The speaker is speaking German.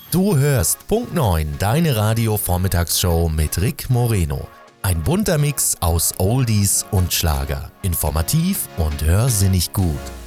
Du hörst Punkt 9, deine Radio-Vormittagsshow mit Rick Moreno. Ein bunter Mix aus Oldies und Schlager. Informativ und hörsinnig gut.